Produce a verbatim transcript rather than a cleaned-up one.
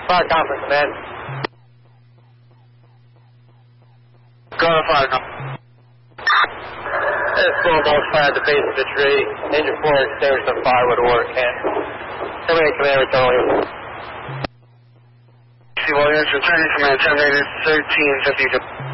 Fire conference, command. Go to fire conference. This full most fire at the base of the tree. Engine four extinguished on fire with order can. Terminate command with Williams. C. Williams, returning command terminated thirteen fifty-two.